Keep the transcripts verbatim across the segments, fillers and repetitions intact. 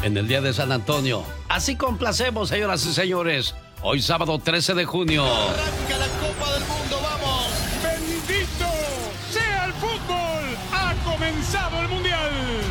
en el día de San Antonio. Así complacemos, señoras y señores. Hoy sábado trece de junio. Arranca la Copa del Mundo, vamos. ¡Bendito sea el fútbol! ¡Ha comenzado el Mundial!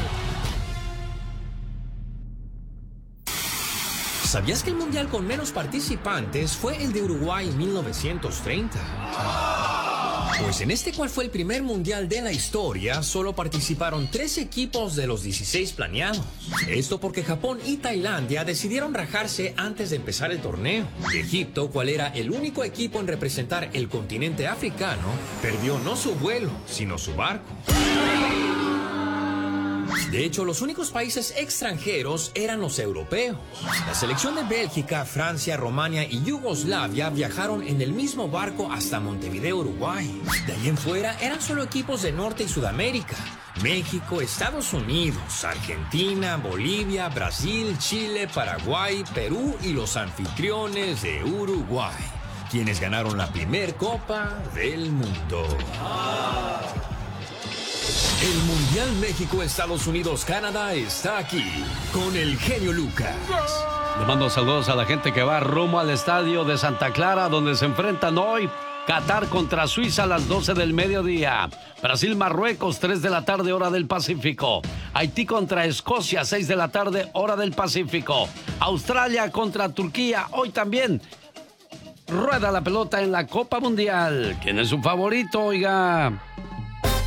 ¿Sabías que el Mundial con menos participantes fue el de Uruguay en mil novecientos treinta? Pues en este cual fue el primer Mundial de la historia, solo participaron tres equipos de los dieciséis planeados. Esto porque Japón y Tailandia decidieron rajarse antes de empezar el torneo. Egipto, cual era el único equipo en representar el continente africano, perdió no su vuelo, sino su barco. De hecho, los únicos países extranjeros eran los europeos. La selección de Bélgica, Francia, Rumania y Yugoslavia viajaron en el mismo barco hasta Montevideo, Uruguay. De ahí en fuera eran solo equipos de Norte y Sudamérica: México, Estados Unidos, Argentina, Bolivia, Brasil, Chile, Paraguay, Perú y los anfitriones de Uruguay, quienes ganaron la primer Copa del Mundo. El Mundial México-Estados Unidos-Canadá está aquí con el genio Lucas. Le mando saludos a la gente que va rumbo al estadio de Santa Clara, donde se enfrentan hoy Qatar contra Suiza a las doce del mediodía. Brasil-Marruecos, tres de la tarde, hora del Pacífico. Haití contra Escocia, seis de la tarde, hora del Pacífico. Australia contra Turquía, hoy también. Rueda la pelota en la Copa Mundial. ¿Quién es su favorito, oiga?